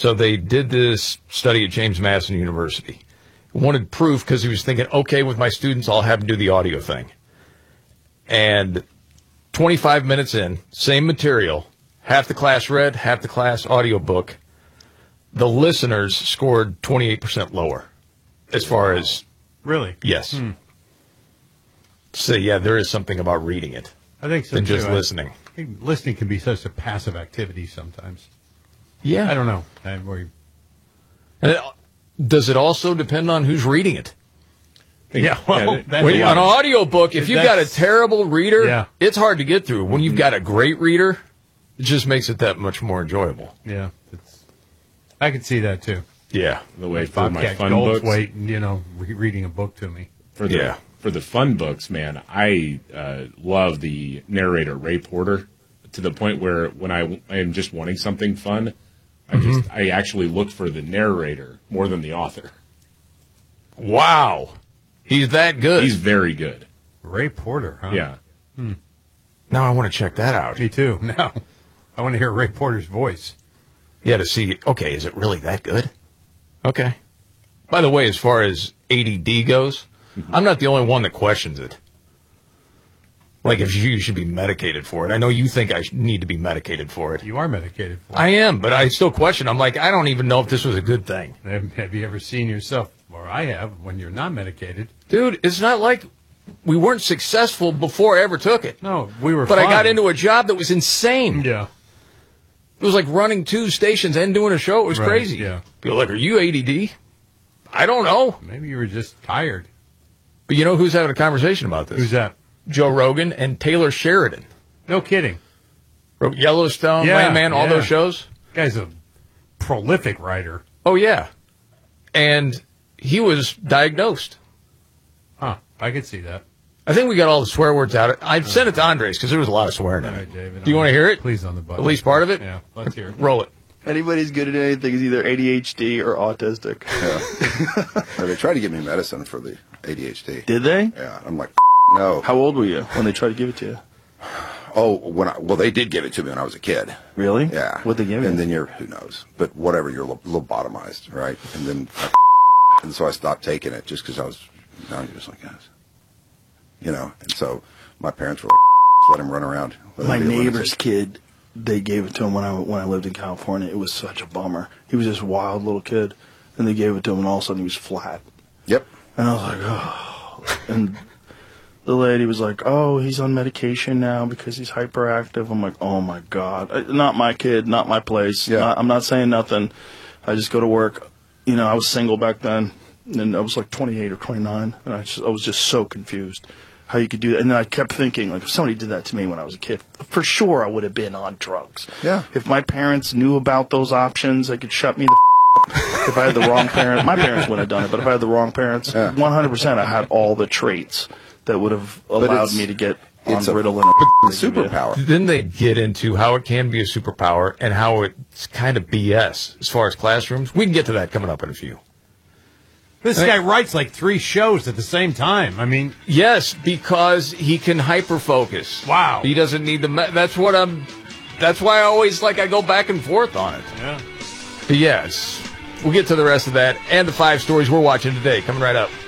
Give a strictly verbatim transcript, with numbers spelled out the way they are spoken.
So they did this study at James Madison University. Wanted proof because he was thinking, okay, with my students, I'll have them do the audio thing. And twenty-five minutes in, same material, half the class read, half the class audiobook. The listeners scored twenty-eight percent lower as far as... Really? Yes. Hmm. So, yeah, there is something about reading it. I think so, than too. just I listening. think listening can be such a passive activity sometimes. Yeah. I don't know. I, we, And it, does it also depend on who's reading it? yeah, well, Yeah, that's When you, why. an audio book, if you've got a That's- terrible reader, Yeah. it's hard to get through. When you've got a great reader, it just makes it that much more enjoyable. Yeah, it's, I can see that too. Yeah. The way for my Bobcat fun books, Goldthwait, you know, re- reading a book to me. for the Yeah. for the fun books, man, I uh, love the narrator Ray Porter to the point where when I, I am just wanting something fun, I Mm-hmm. just I actually look for the narrator more than the author. Wow. He's that good. He's very good. Ray Porter, huh? Yeah. Now I want to check that out. Me too. Now, I want to hear Ray Porter's voice. Yeah, to see, okay, is it really that good? Okay. By the way, as far as A D D goes, I'm not the only one that questions it. Like, if you should be medicated for it. I know you think I should- need to be medicated for it. You are medicated for I am, but I still question. I'm like, I don't even know if this was a good thing. it. Have, have you ever seen yourself, or I have, when you're not medicated? Dude, it's not like we weren't successful before I ever took it. No, we were But I got fine. into a job that was insane. Yeah. It was like running two stations and doing a show. It was Right, crazy. yeah. People are like, are you A D D? I don't know. Maybe you were just tired. But you know who's having a conversation about this? Who's that? Joe Rogan and Taylor Sheridan. No kidding. Wrote Yellowstone, Yeah, Landman, all yeah. those shows. Guy's a prolific writer. Oh, yeah. And he was diagnosed. Huh. I could see that. I think we got all the swear words out. I sent it to Andres because there was a lot of swearing All in right, it. David. Do you want to hear it? Please on the button. At least part of it? Yeah, let's hear it. Roll it. Anybody's good at anything is either A D H D or autistic. Yeah. Well, they tried to give me medicine for the A D H D. Did they? Yeah, I'm like, no. How old were you when they tried to give it to you? Oh, when I, well, they did give it to me when I was a kid. Really? Yeah. What'd they give you? And then you're, who knows? But whatever, you're lo- lobotomized, right? And then, I, and so I stopped taking it just because I was, now you're just like, guys, you know. And so my parents were like, let him run around. Let him My be a lunatic. neighbor's kid, they gave it to him when I when I lived in California. It was such a bummer. He was this wild little kid, and they gave it to him, and all of a sudden he was flat. Yep. And I was like, oh. And the lady was like, oh, he's on medication now because he's hyperactive. I'm like, oh my God. I, not my kid, not my place. Yeah. Not, I'm not saying nothing. I just go to work. You know, I was single back then, and I was like twenty-eight or twenty-nine, and I, just, I was just so confused how you could do that. And then I kept thinking, like, if somebody did that to me when I was a kid, for sure I would have been on drugs. Yeah. If my parents knew about those options, they could shut me the up. If I had the wrong parents, my parents wouldn't have done it, but if I had the wrong parents, Yeah. one hundred percent I had all the traits that would have allowed it's- me to get on It's a Ritalin. or superpower. Then they get into how it can be a superpower and how it's kind of B S as far as classrooms. We can get to that coming up in a few. This guy writes like three shows at the same time. I mean, Yes, because he can hyper focus. Wow. He doesn't need the. Me- that's what I'm. That's why I always like I go back and forth on it. yeah. But yes, we'll get to the rest of that and the five stories we're watching today coming right up.